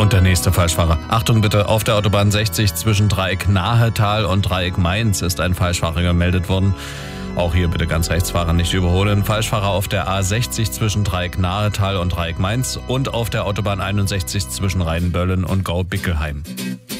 Und der nächste Falschfahrer. Achtung bitte, auf der Autobahn 60 zwischen Dreieck Nahetal und Dreieck Mainz ist ein Falschfahrer gemeldet worden. Auch hier bitte ganz Rechtsfahrer nicht überholen. Falschfahrer auf der A60 zwischen Dreieck Nahetal und Dreieck Mainz und auf der Autobahn 61 zwischen Rheinböllen und Gau-Bickelheim.